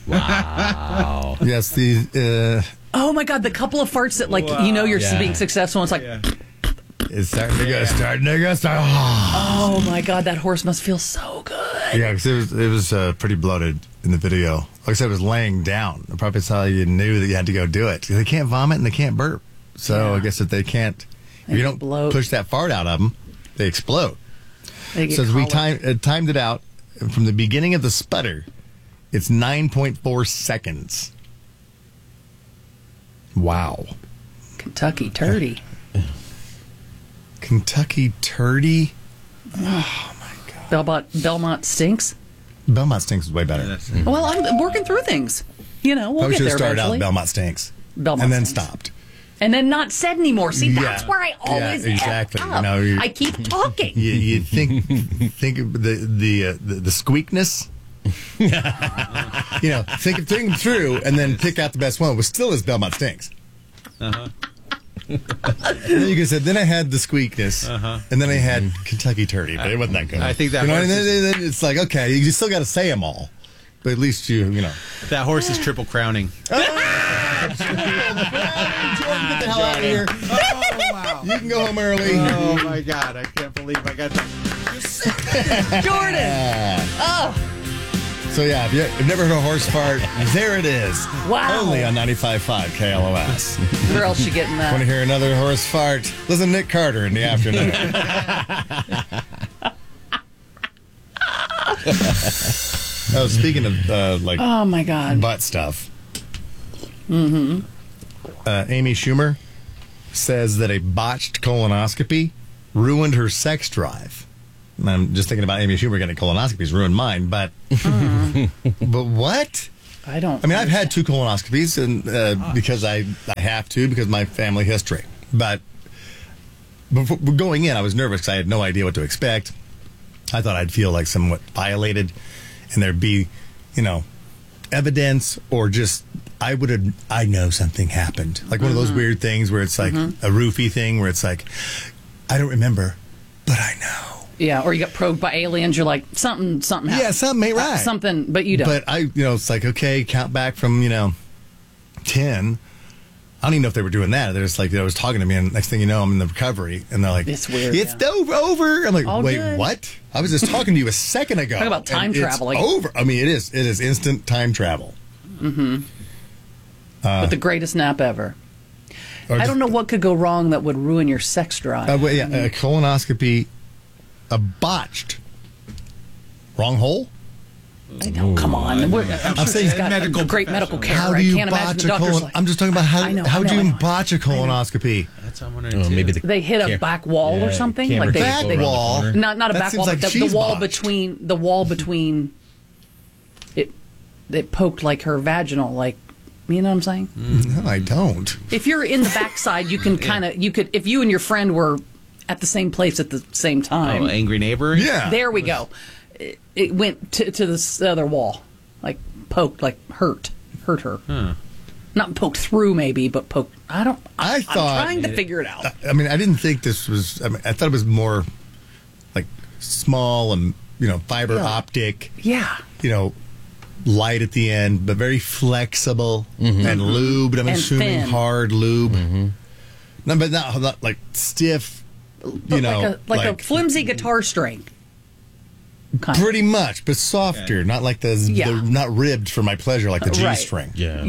Wow. Yes, the Oh my God, the couple of farts that you're being successful. And it's like, it's starting to go. oh my God, that horse must feel so good. Yeah, because it was pretty bloated in the video. Like I said, it was laying down. Probably that's how you knew that you had to go do it. They can't vomit and they can't burp. So I guess if they can't, if you don't push that fart out of them, they explode. So as we timed it out from the beginning of the sputter, it's 9.4 seconds. Wow. Kentucky Turdy. Kentucky Turdy? Oh, my God. Belmont Stinks? Belmont Stinks is way better. Well, I'm working through things. We'll get there eventually. should have started out Belmont Stinks. And then stopped. And then not said anymore. See, that's where I always exactly. F up. I keep talking. You think of the squeakness. Think them through and then pick out the best one, which still is Belmont Stinks. And then you could say, then I had the squeakness, and then I had Kentucky Turdy, but it wasn't that good. I think that then it's like, okay, you still got to say them all, but at least you know. That horse is triple crowning. Jordan, get the hell out of here. Oh, wow. You can go home early. Oh, my God. I can't believe I got that. Jordan! Oh! So, yeah, if you've never heard a horse fart, there it is. Wow. Only on 95.5 KLOS. Where else you getting that? Want to hear another horse fart? Listen to Nick Carter in the afternoon. Speaking of, oh, my God. butt stuff. Amy Schumer says that a botched colonoscopy ruined her sex drive. And I'm just thinking about Amy Schumer getting colonoscopies ruined mine, but but what? I don't. I mean, I've had 2 colonoscopies, and because I have to because of my family history. But before going in, I was nervous because I had no idea what to expect. I thought I'd feel like somewhat violated, and there'd be, evidence or just I know something happened, like one of those weird things where it's like a roofie thing where it's like I don't remember, but I know. Yeah, or you got probed by aliens. You're like, something happened. Yeah, something ain't right. Something, but you don't. But it's like, okay, count back from, 10. I don't even know if they were doing that. They're just like, I was talking to me, and next thing you know, I'm in the recovery, and they're like, it's weird. It's over. I'm like, all wait, good. what? I was just talking to you a second ago. Talk about time travel. It's over. I mean, it is. It is instant time travel. Mm-hmm. But the greatest nap ever. I don't know what could go wrong that would ruin your sex drive. A colonoscopy. A botched. Wrong hole? I know, come on. I'm sure saying she's got great medical care. How do you botch a colonoscopy? I'm just talking about how do you botch a colonoscopy? That's what I'm wondering too. Maybe they hit a back wall or something? Like back wall? Not a back wall, like but the wall between it poked like her vaginal, like, you know what I'm saying? No, I don't. If you're in the backside, you can if you and your friend were at the same place at the same time. Oh, angry neighbor? Yeah. There we go. It went to this other wall, like poked, like hurt her. Huh. Not poked through, maybe, but poked. I'm trying to figure it out. I mean, I didn't think this was. I thought it was more like small and fiber optic. Yeah. Light at the end, but very flexible and lubed. I'm assuming thin. hard lube. No, but not like stiff. But like a flimsy guitar string. Kind pretty much, but softer, not like the not ribbed for my pleasure like the G string. Yeah.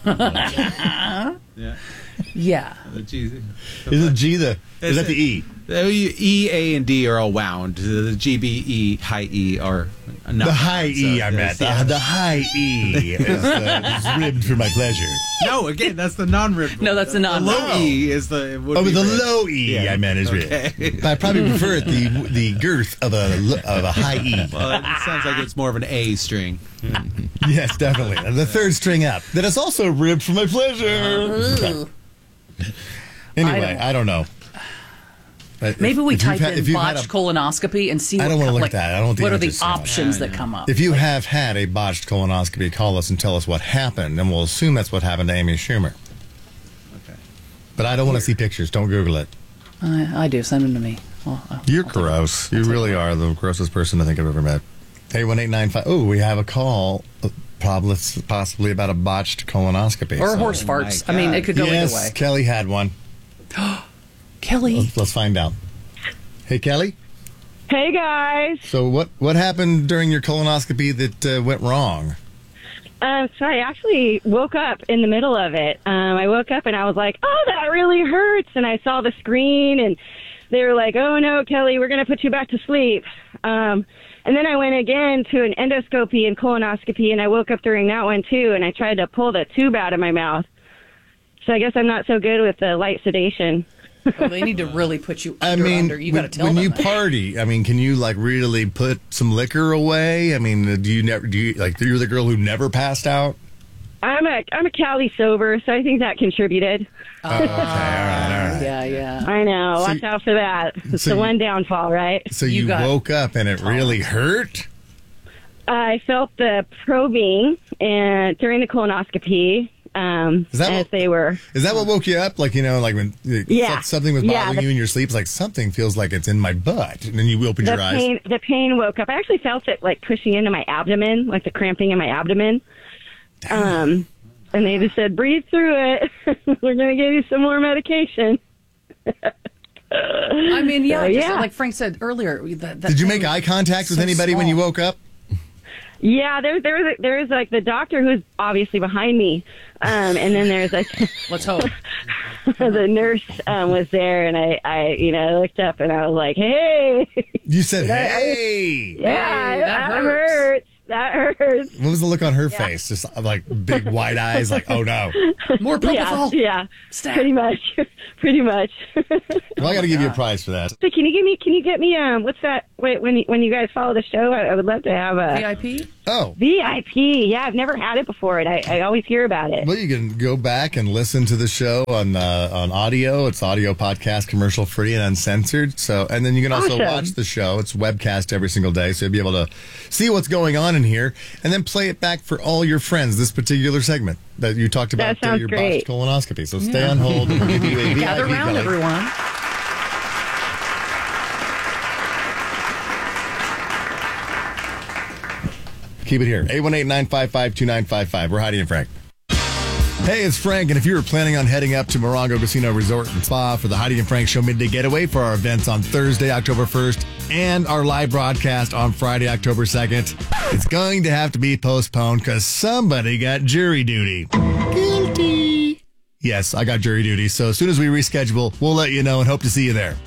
Yeah. The G. Is it G is that the E? E, A, and D are all wound. The G, B, E, high E are not. The high E, I meant. The high E is ribbed for my pleasure. No, again, that's the non-ribbed. No, that's the non-ribbed. The low E is the. Low E, I meant is ribbed. But I probably prefer the girth of a high E. Well, it sounds like it's more of an A string. Yes, definitely. The third string up. That is also ribbed for my pleasure. Anyway, I don't know. Maybe we type in botched colonoscopy and see what, I don't want to look at that. I don't think what are the options that come up. If you have had a botched colonoscopy, call us and tell us what happened, and we'll assume that's what happened to Amy Schumer. Okay. But I don't want to see pictures. Don't Google it. I do. Send them to me. You're gross. You really are the grossest person I think I've ever met. 81895. Oh, we have a call. possibly about a botched colonoscopy. Or horse farts. my I mean, it could go yes, either way. Kelly had one. Kelly. Let's find out. Hey, Kelly. Hey guys. So what happened during your colonoscopy that went wrong? So I actually woke up in the middle of it. I woke up and I was like, oh, that really hurts. And I saw the screen and they were like, oh no, Kelly, we're going to put you back to sleep. And then I went again to an endoscopy and colonoscopy and I woke up during that one too. And I tried to pull the tube out of my mouth. So I guess I'm not so good with the light sedation. Well, they need to really put you I under. mean, You got to tell when them you that. party, I mean, can you like really put some liquor away? I mean, you're the girl who never passed out? I'm a Cali sober, so I think that contributed. Oh, okay, all right. Yeah. I know. So- Watch out for that. It's so the you- one downfall, right? So You you got woke up and it really hurt? I felt the probing and during the colonoscopy. Is that as what- they were. Is that what woke you up? Like, like when Yeah. something was Yeah, bothering you in your sleep, it's like something feels like it's in my butt. And then you opened your eyes. The pain woke up. I actually felt it like pushing into my abdomen, like the cramping in my abdomen. And they just said, breathe through it. We're going to give you some more medication. I mean, yeah, So, just yeah. like Frank said earlier. Did you make eye contact with so anybody when you small. woke up? Yeah, there was like the doctor who's obviously behind me. And then there's like Let's hope. the nurse was there and I looked up and I was like, hey, You said, hey. yeah, Hey, that hurts. hurts. That hurts. What was the look on her face? Just like big wide eyes, like, oh no. More propofol. Yeah, Stat. pretty much. Well, I got to give you a prize for that. So can you get me what's that? Wait, when you guys follow the show, I would love to have a VIP? Oh. VIP. Yeah, I've never had it before, and I always hear about it. Well, you can go back and listen to the show on audio. It's audio podcast, commercial free and uncensored. So, and then you can also Awesome. watch the show. It's webcast every single day, so you'll be able to see what's going on in here, and then play it back for all your friends. This particular segment that you talked about, That sounds your great. botched colonoscopy. So stay on hold. And we'll give you a VIP. Gather around, Kelly. everyone. Keep it here. 818-955-2955. We're Heidi and Frank. Hey, it's Frank, and if you were planning on heading up to Morongo Casino Resort and Spa for the Heidi and Frank Show Midday Getaway for our events on Thursday, October 1st, and our live broadcast on Friday, October 2nd, it's going to have to be postponed because somebody got jury duty. Guilty. Yes, I got jury duty, so as soon as we reschedule, we'll let you know and hope to see you there.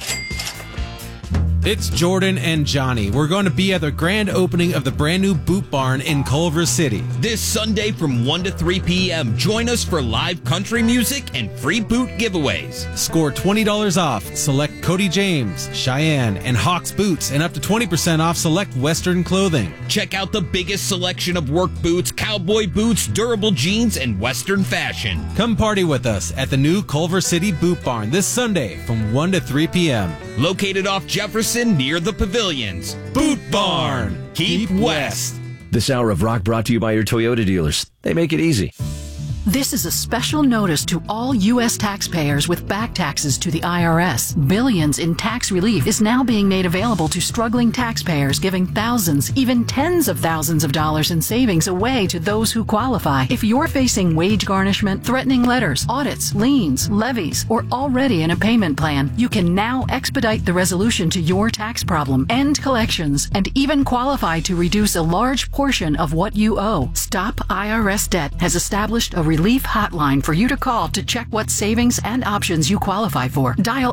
It's Jordan and Johnny. We're going to be at the grand opening of the brand new Boot Barn in Culver City. This Sunday from 1 to 3 p.m., join us for live country music and free boot giveaways. Score $20 off select Cody James, Cheyenne, and Hawks boots, and up to 20% off select Western clothing. Check out the biggest selection of work boots, cowboy boots, durable jeans, and Western fashion. Come party with us at the new Culver City Boot Barn this Sunday from 1 to 3 p.m. Located off Jefferson near the pavilions. Boot Barn. Keep west. This hour of rock brought to you by your Toyota dealers. They make it easy. This is a special notice to all U.S. taxpayers with back taxes to the IRS. Billions in tax relief is now being made available to struggling taxpayers, giving thousands, even tens of thousands of dollars in savings away to those who qualify. If you're facing wage garnishment, threatening letters, audits, liens, levies, or already in a payment plan, you can now expedite the resolution to your tax problem, end collections, and even qualify to reduce a large portion of what you owe. Stop IRS Debt has established a relief hotline for you to call to check what savings and options you qualify for. Dial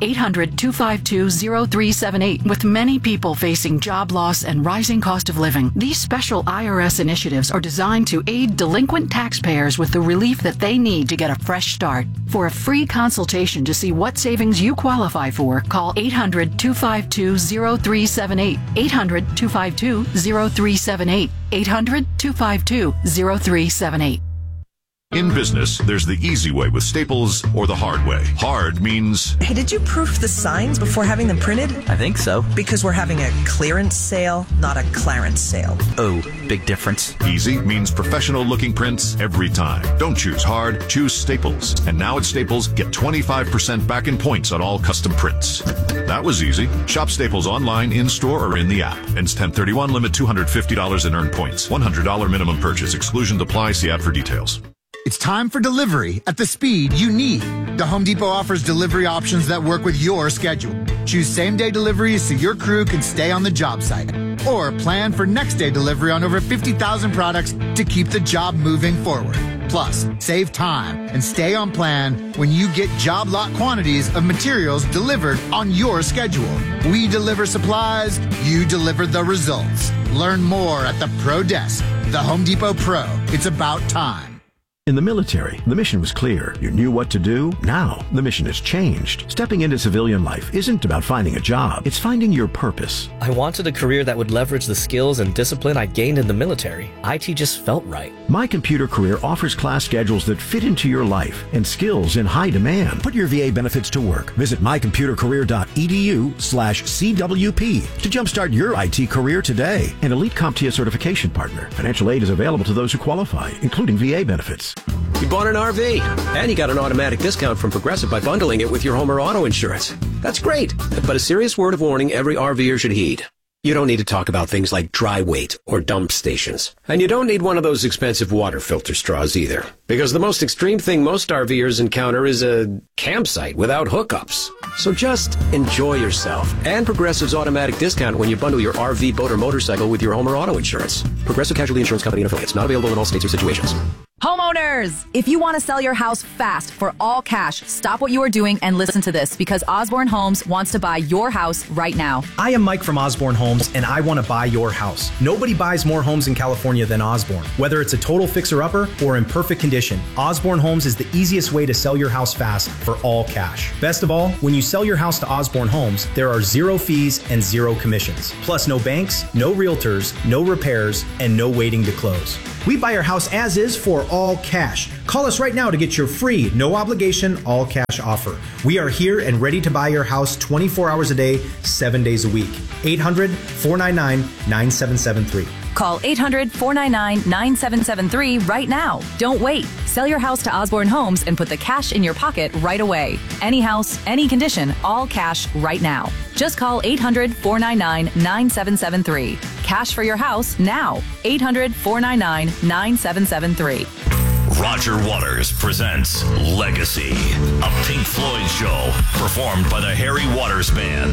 800-252-0378. With many people facing job loss and rising cost of living, these special IRS initiatives are designed to aid delinquent taxpayers with the relief that they need to get a fresh start. For a free consultation to see what savings you qualify for, call 800-252-0378. 800-252-0378. 800-252-0378. In business, there's the easy way with Staples or the hard way. Hard means... Hey, did you proof the signs before having them printed? I think so. Because we're having a clearance sale, not a Clarence sale. Oh, big difference. Easy means professional-looking prints every time. Don't choose hard, choose Staples. And now at Staples, get 25% back in points on all custom prints. That was easy. Shop Staples online, in-store, or in the app. Ends 10/31, limit $250 in earned points. $100 minimum purchase. Exclusion apply. See app for details. It's time for delivery at the speed you need. The Home Depot offers delivery options that work with your schedule. Choose same-day deliveries so your crew can stay on the job site. Or plan for next-day delivery on over 50,000 products to keep the job moving forward. Plus, save time and stay on plan when you get job lot quantities of materials delivered on your schedule. We deliver supplies, you deliver the results. Learn more at the Pro Desk. The Home Depot Pro. It's about time. In the military, the mission was clear. You knew what to do. Now, the mission has changed. Stepping into civilian life isn't about finding a job. It's finding your purpose. I wanted a career that would leverage the skills and discipline I gained in the military. IT just felt right. My Computer Career offers class schedules that fit into your life and skills in high demand. Put your VA benefits to work. Visit mycomputercareer.edu/CWP to jumpstart your IT career today. An Elite CompTIA certification partner. Financial aid is available to those who qualify, including VA benefits. You bought an RV, and you got an automatic discount from Progressive by bundling it with your home or auto insurance. That's great, but a serious word of warning every RVer should heed. You don't need to talk about things like dry weight or dump stations. And you don't need one of those expensive water filter straws either. Because the most extreme thing most RVers encounter is a campsite without hookups. So just enjoy yourself. And Progressive's automatic discount when you bundle your RV, boat, or motorcycle with your home or auto insurance. Progressive Casualty Insurance Company and affiliates. Not available in all states or situations. Homeowners, if you want to sell your house fast for all cash, stop what you are doing and listen to this, because Osborne Homes wants to buy your house right now. I am Mike from Osborne Homes, and I want to buy your house. Nobody buys more homes in California than Osborne. Whether it's a total fixer-upper or in perfect condition, Osborne Homes is the easiest way to sell your house fast for all cash. Best of all, when you sell your house to Osborne Homes, there are 0 fees and 0 commissions. Plus no banks, no realtors, no repairs, and no waiting to close. We buy your house as is for all cash. Call us right now to get your free, no obligation, all cash offer. We are here and ready to buy your house 24 hours a day, 7 days a week. 800-499-9773. Call 800-499-9773 right now. Don't wait. Sell your house to Osborne Homes and put the cash in your pocket right away. Any house, any condition, all cash right now. Just call 800-499-9773. Cash for your house now. 800-499-9773. Roger Waters presents Legacy, a Pink Floyd show performed by the Harry Waters Band.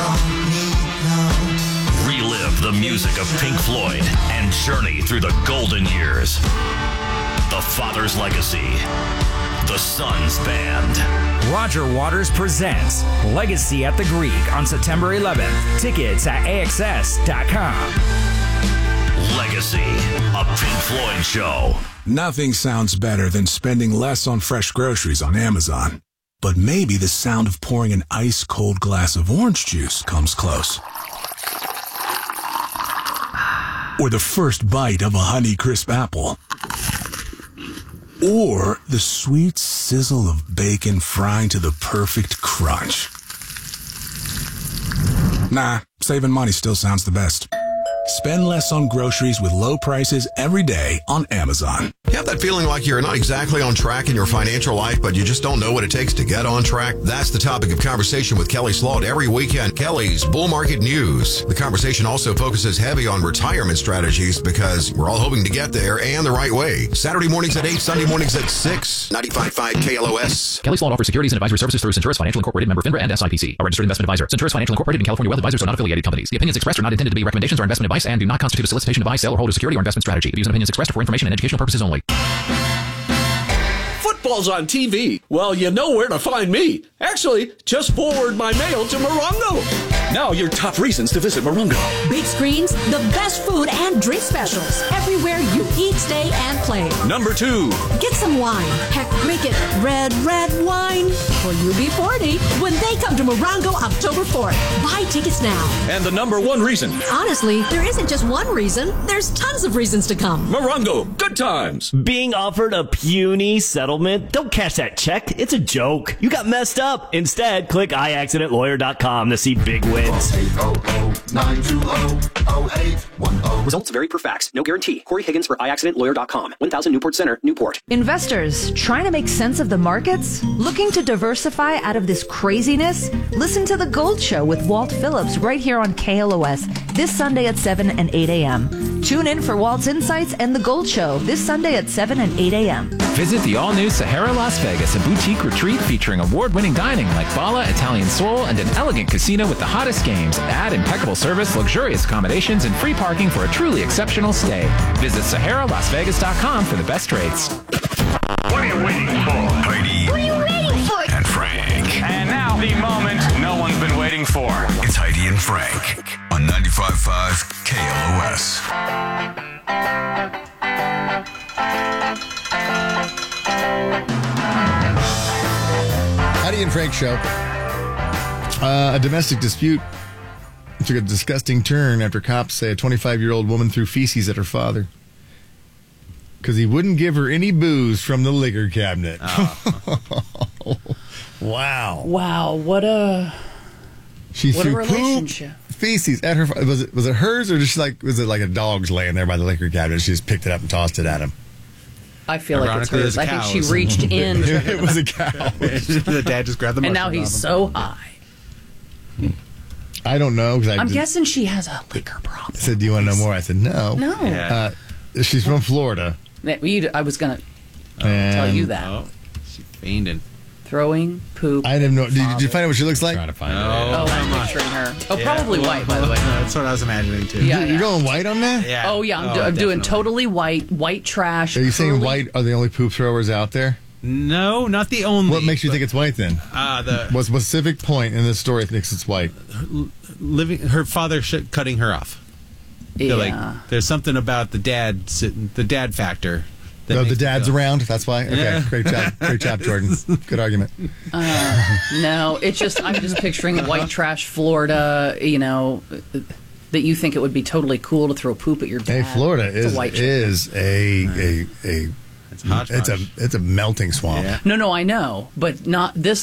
Relive the music of Pink Floyd and journey through the golden years. The Father's Legacy, the Son's Band. Roger Waters presents Legacy at the Greek on September 11th. Tickets at AXS.com. Legacy, a Pink Floyd show. Nothing sounds better than spending less on fresh groceries on Amazon. But maybe the sound of pouring an ice-cold glass of orange juice comes close. Or the first bite of a Honeycrisp apple. Or the sweet sizzle of bacon frying to the perfect crunch. Nah, saving money still sounds the best. Spend less on groceries with low prices every day on Amazon. You have that feeling like you're not exactly on track in your financial life, but you just don't know what it takes to get on track? That's the topic of conversation with Kelly Sloat every weekend. Kelly's Bull Market News. The conversation also focuses heavy on retirement strategies because we're all hoping to get there and the right way. Saturday mornings at 8, Sunday mornings at 6. 95.5 KLOS. Kelly Sloat offers securities and advisory services through Centurus Financial Incorporated, member FINRA and SIPC. A registered investment advisor. Centurus Financial Incorporated and California Wealth Advisors are not affiliated companies. The opinions expressed are not intended to be recommendations or investment advice and do not constitute a solicitation to buy, sell, or hold a security or investment strategy. The views and opinions expressed are for information and educational purposes only. Football's on TV. Well, you know where to find me. Actually, just forward my mail to Morongo. Now your top reasons to visit Morongo. Big screens, the best food and drink specials. Everywhere you eat, stay, and play. Number 2. Get some wine. Heck, make it red wine for UB40 when they come to Morongo October 4th. Buy tickets now. And the number 1 reason. Honestly, there isn't just one reason. There's tons of reasons to come. Morongo, good times. Being offered a puny settlement? Don't cash that check. It's a joke. You got messed up. Instead, click iaccidentlawyer.com to see big wins. 800-920-0810. Results vary per fax. No guarantee. Corey Higgins for iaccidentlawyer.com. 1000 Newport Center, Newport. Investors trying to make sense of the markets? Looking to diversify out of this craziness? Listen to The Gold Show with Walt Phillips right here on KLOS this Sunday at 7 and 8 a.m. Tune in for Walt's Insights and The Gold Show this Sunday at 7 and 8 a.m. Visit the all-new Sahara Las Vegas, a boutique retreat featuring award-winning dining like Bala, Italian Soul, and an elegant casino with the hottest games. Add impeccable service, luxurious accommodations, and free parking for a truly exceptional stay. Visit SaharaLasVegas.com for the best rates. What are you waiting for? Heidi. What are you waiting for? And Frank. And now the moment no one's been waiting for. It's Heidi and Frank on 95.5 KLOS. Heidi and Frank show. A domestic dispute took a disgusting turn after cops say a 25-year-old woman threw feces at her father because he wouldn't give her any booze from the liquor cabinet. Wow. Wow, what a relationship. Feces at her. Was it hers, or was it like a dog's laying there by the liquor cabinet? She just picked it up and tossed it at him. I feel like it's hers. I think she reached in. It was a cow. The dad just grabbed the and now he's so high. I don't know. I'm guessing she has a liquor problem. I said, do you want to know more? I said, no. No. Yeah. She's from Florida. I was going to tell you that. Oh, she fainted. Throwing poop. I didn't know. Did you find out what she looks like? Trying to find I'm picturing her. Oh, probably white, by the way. That's what I was imagining, too. Yeah, You're going white on that? Yeah. Oh, yeah. I'm doing totally white trash. Are you saying white are the only poop throwers out there? No, not the only. What makes you think it's white then? What specific point in this story thinks it's white? Her father cutting her off. Yeah. There's something about the dad factor. No, the dad's around. That's why. Okay, yeah. Great job, Jordan. Good argument. No, I'm just picturing white trash Florida. That you think it would be totally cool to throw poop at your dad. Hey, Florida is It's hot. It's a melting swamp. Yeah. No, I know, but not this